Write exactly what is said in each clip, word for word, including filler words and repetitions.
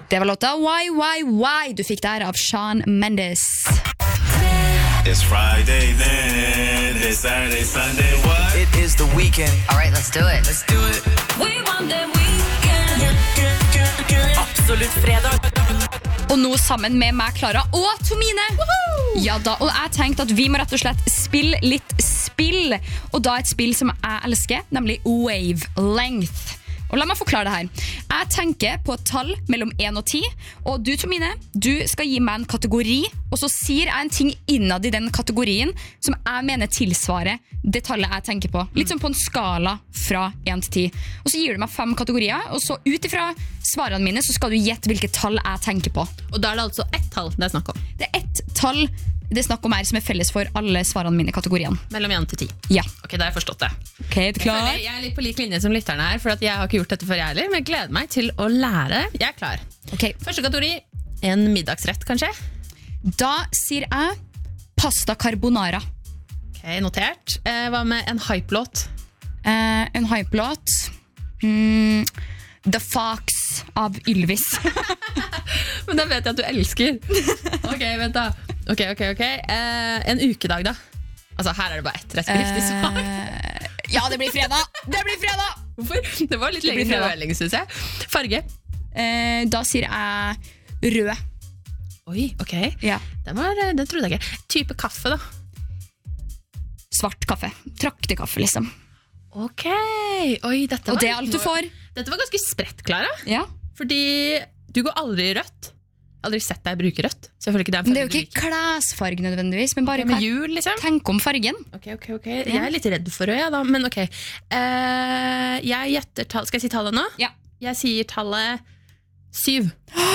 Det var låta Why, Why, Why du fikk der av Shawn Mendes. It's Friday then, it's Saturday, Sunday, what? It is the weekend. All right, let's do it. Let's do it. We want the weekend. Absolutt fredag. Og nå sammen med meg, Clara og Tomine. Woohoo! Ja da, og jeg tenkte at vi må rett og slett spille litt spill. Og da et spill som jeg elsker, nemlig Wavelength. Og la meg forklare det her. Jeg tenker på et tall mellom én og ti, og du, Tomine, du skal gi meg en kategori, og så sier jeg en ting innad i den kategorien som jeg mener tilsvarer det tallet jeg tenker på. Litt som på en skala fra én til ti. Og så gir du meg fem kategorier, og så utifra svarene mine så skal du gjette hvilket tall jeg tenker på. Og da er det altså ett tall det er snakk om. Det er ett tall det er snakk om her som er felles for alle svarene mine i kategorien. Mellom én til ti. Ja. Ok, da har jeg forstått det. Ok, er du klar? Jeg, jeg er litt på lik linje som lytterne her, for at jeg har ikke gjort dette før jeg heller, men jeg gleder meg til å lære. Jeg er klar. Ok. Første kategori, en middagsrett kanskje? Da sier jeg pasta carbonara. Ok, notert. Eh, hva med en hype-låt? Eh, en hype-låt. Mm, The Fox av Ylvis. Men da vet jeg at du elsker. Ok, vent da. Ok, ok, ok. Eh, en ukedag da? Altså, her er det bare ett rett riktig svar. Eh, ja, det blir fredag! Det blir fredag! Hvorfor? Det var litt Det blir lenge fredag. lenge, synes jeg. Farge? Eh, da sier jeg rød. Oi, ok. Ja. Den, var, den trodde jeg ikke. Type kaffe da? Svart kaffe. Traktekaffe, liksom. Ok. Oi, dette var... Og det er alt du får. Dette var ganske spredt, Clara. Ja. Fordi du går aldri i rødt. Aldri sett deg bruke rødt. Så jeg føler ikke det er en Men det er farge jo ikke klesfarge nødvendigvis, men bare du liker. Med hva- jul, liksom. tenk om fargen. Ok, ok, ok. Jeg er litt redd for rød, ja, da. Men ok. Eh, jeg gjetter tall... Skal jeg si tallet nå? Ja. Jeg sier tallet syv.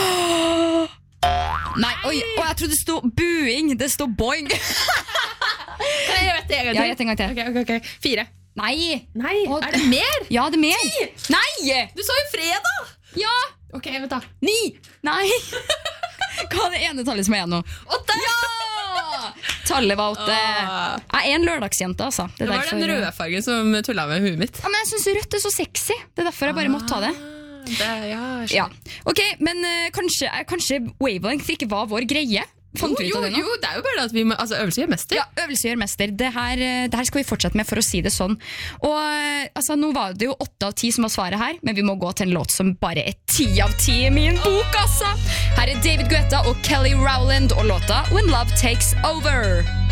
Nei, oi, og jeg trodde det stod buing. Det stod boing. Kan jeg gjøre det en gang til? Ja, gjett en gang til. Ok, ok, ok. Fire. Nei. Nei, Å, er det mer? Ja, det er mer. Nei! Du sa jo fredag! Ja. Ok, vent da. Ni. Nei. Hva er det ene tallet som er igjen nå? Åtte! Ja! Tallet var åtte. Ah. Jeg er en lørdagsjente, altså. Det var derfor- den røde fargen som tullet med huet mitt. Ja, men jeg synes rødt er så sexy. Det er derfor jeg bare måtte ta det. Det, ja, jeg Ja. Ok, men uh, kanskje, uh, kanskje Wavelength ikke var vår greie. Fant Jo, vi ut jo, av det nå? jo, det er jo bare at vi må, altså, øvelse gjør mester. Ja, øvelse gjør mester. Det her, uh, det her skal vi fortsette med, for å si det sånn. Og uh, altså, nå var det jo åtte av ti som var svaret her, men vi må gå til en låt som bare er ti av ti i min bok, altså. Her er David Guetta og Kelly Rowland og låta When Love Takes Over.